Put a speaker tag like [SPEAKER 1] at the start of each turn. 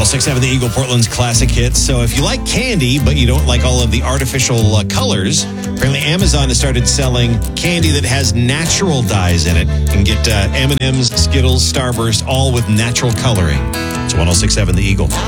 [SPEAKER 1] 106.7 The Eagle, Portland's classic hits. So if you like candy, but you don't like all of the artificial colors, apparently Amazon has started selling candy that has natural dyes in it. You can get M&M's, Skittles, Starburst, all with natural coloring. It's 106.7 The Eagle.